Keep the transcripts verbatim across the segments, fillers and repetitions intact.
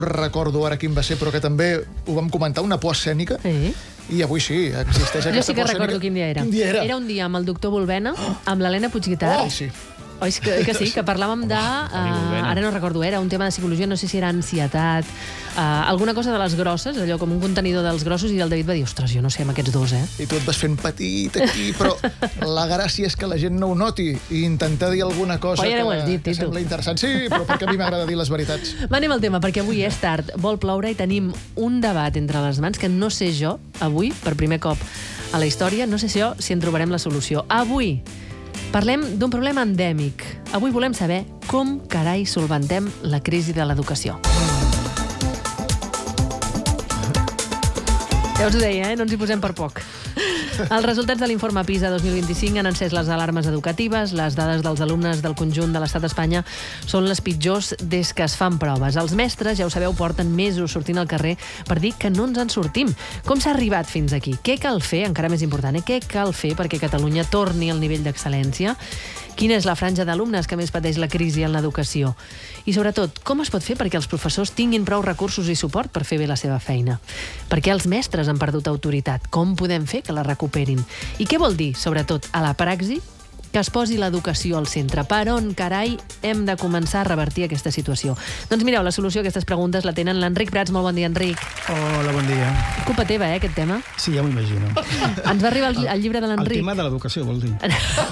recordo ara quin va ser, però que també ho vam comentar, una por escènica. Sí. I avui sí, existeix aquesta por escènica. Jo sí que recordo quin dia era. Quin dia era? Era un dia amb el doctor Volbena, amb l'Helena Puigguitart. Oh, sí. Oi, que, que sí, que parlàvem de... Uh, ara no recordo, era un tema de psicologia, no sé si era ansietat, uh, alguna cosa de les grosses, allò com un contenidor dels grossos, i el David va dir, ostres, jo no sé amb aquests dos, eh? I tu et vas fent petit aquí, però la gràcia és que la gent no ho noti i intentar dir alguna cosa ja que, dit, que sembla interessant. Sí, però perquè a mi m'agrada dir les veritats. Va, anem al tema, perquè avui és tard, vol ploure i tenim un debat entre les mans que no sé jo, avui, per primer cop a la història, no sé si jo si en trobarem la solució. Avui parlem d'un problema endèmic. Avui volem saber com carai solventem la crisi de l'educació. Ja us ho deia, eh? No ens hi posem per poc. Els resultats de l'informe PISA dos mil vint-i-cinc han encès les alarmes educatives. Les dades dels alumnes del conjunt de l'estat d'Espanya són les pitjors des que es fan proves. Els mestres, ja ho sabeu, porten mesos sortint al carrer per dir que no ens en sortim. Com s'ha arribat fins aquí? Què cal fer, encara més important, eh? Què cal fer perquè Catalunya torni al nivell d'excel·lència? Quina és la franja d'alumnes que més pateix la crisi en l'educació? I, sobretot, com es pot fer perquè els professors tinguin prou recursos i suport per fer bé la seva feina? Per què els mestres han perdut autoritat? Com podem fer que la recuperin? I què vol dir, sobretot, a la praxi, que es posi l'educació al centre? Per on, carai, hem de començar a revertir aquesta situació? Doncs mireu, la solució a aquestes preguntes la tenen l'Enric Prats. Molt bon dia, Enric. Hola, bon dia. Culpa teva, eh, aquest tema? Sí, ja m'ho imagino. Ens va arribar el, el llibre de l'Enric. El tema de l'educació, vol dir.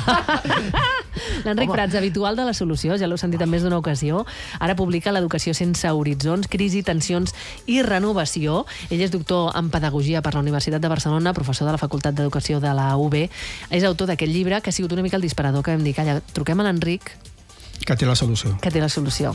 L'Enric Prats, habitual de la solució, ja l'heu sentit en més d'una ocasió, ara publica l'Educació sense horitzons, crisi, tensions i renovació. Ell és doctor en Pedagogia per la Universitat de Barcelona, professor de la Facultat d'Educació de la U B. És autor d'aquest llibre, que ha sigut una mica el disparador, que vam dir, calla, truquem a l'Enric, que té la solució. Que té la solució.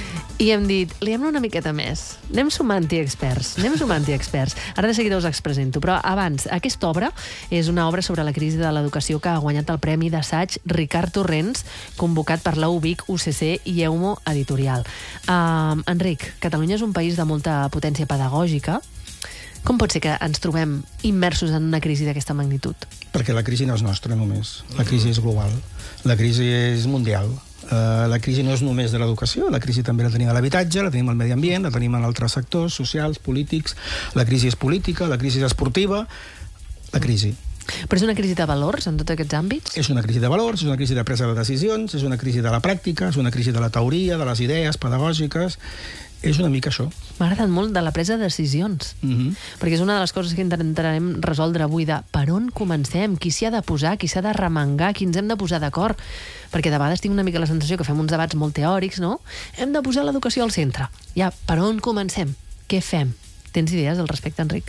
I hem dit, liem una miqueta més. Anem sumant-hi experts. Anem sumant-hi experts. Ara de seguida us els presento. Però abans, aquesta obra és una obra sobre la crisi de l'educació que ha guanyat el Premi d'Assaig Ricard Torrents, convocat per la U B I C, U C C i EUMO Editorial. Uh, Enric, Catalunya és un país de molta potència pedagògica. Com pot ser que ens trobem immersos en una crisi d'aquesta magnitud? Perquè la crisi no és nostra només. La crisi és global. La crisi és mundial. Uh, la crisi no és només de l'educació, la crisi també la tenim a l'habitatge, la tenim al medi ambient, la tenim en altres sectors socials, polítics, la crisi és política, la crisi és esportiva, la crisi. Però és una crisi de valors en tots aquests àmbits? És una crisi de valors, és una crisi de presa de decisions, és una crisi de la pràctica, és una crisi de la teoria, de les idees pedagògiques. És una mica això. M'ha agradat molt de la presa de decisions, Mm-hmm. perquè és una de les coses que intentarem resoldre avui, de per on comencem, qui s'hi ha de posar, qui s'ha de remengar, qui ens hem de posar d'acord, perquè de vegades tinc una mica la sensació que fem uns debats molt teòrics, no? Hem de posar l'educació al centre. Ja, per on comencem? Què fem? Tens idees al respecte, Enric?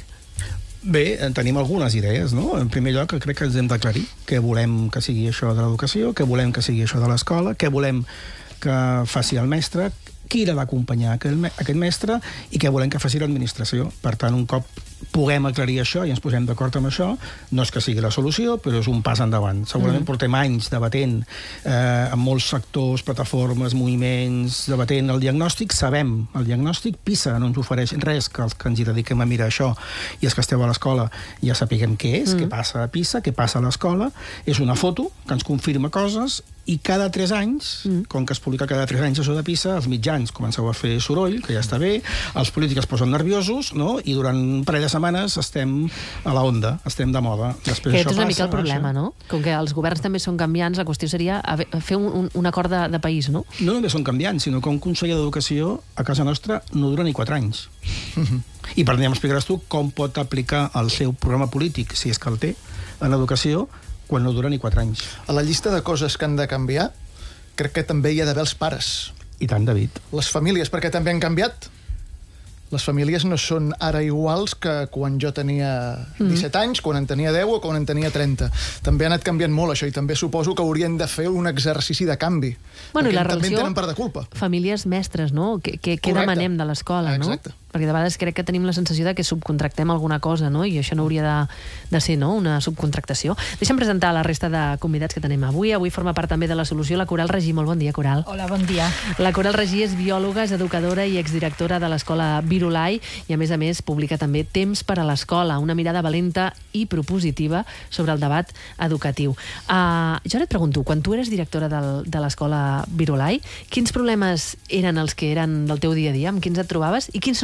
Bé, tenim algunes idees, no? En primer lloc, crec que ens hem d'aclarir què volem que sigui això de l'educació, què volem que sigui això de l'escola, què volem que faci el mestre, qui l'ha d'acompanyar aquest mestre i què volem que faci l'administració. Per tant, un cop puguem aclarir això i ens posem d'acord amb això, no és que sigui la solució, però és un pas endavant. Segurament mm. portem anys debatent eh, amb molts sectors, plataformes, moviments, debatent el diagnòstic. Sabem el diagnòstic. PISA no ens ofereix res que els que ens hi dediquem a mirar això i els que esteu a l'escola ja sapiguem què és, mm. què passa a PISA, què passa a l'escola. És una foto que ens confirma coses i cada tres anys, mm. com que es publica cada tres anys això de PISA, els mitjans comenceu a fer soroll, que ja està bé, els polítics es posen nerviosos, no? I durant un parell de setmanes estem a la onda, estem de moda. Després que això és una passa, mica el problema, baixa. no? Com que els governs també són canviants, la qüestió seria fer un, un, un acord de, de país, no? No només són canviants, sinó que un conseller d'Educació a casa nostra no dura ni quatre anys. I per tant, m'explicaràs tu com pot aplicar el seu programa polític, si és que el té, en l'educació, quan no dura ni quatre anys. A la llista de coses que han de canviar, crec que també hi ha d'haver els pares. I tant, David. Les famílies, perquè també han canviat. Les famílies no són ara iguals que quan jo tenia disset mm. anys, quan en tenia deu o quan en tenia trenta. També ha anat canviant molt això i també suposo que haurien de fer un exercici de canvi. Bueno, i la també relació en tenen part de culpa. Famílies mestres, no? Què, què, què demanem de l'escola, no? Exacte. Perquè de vegades crec que tenim la sensació de que subcontractem alguna cosa, no? I això no hauria de, de ser, no?, una subcontractació. Deixa'm presentar la resta de convidats que tenim avui. Avui forma part també de la solució la Coral Regí. Molt bon dia, Coral. Hola, bon dia. La Coral Regí és biòloga, és educadora i exdirectora de l'escola Virolai i, a més a més, publica també Temps per a l'escola, una mirada valenta i propositiva sobre el debat educatiu. Uh, jo ara et pregunto, quan tu eres directora del, de l'escola Virolai, quins problemes eren els que eren del teu dia a dia, amb quins et trobaves i quins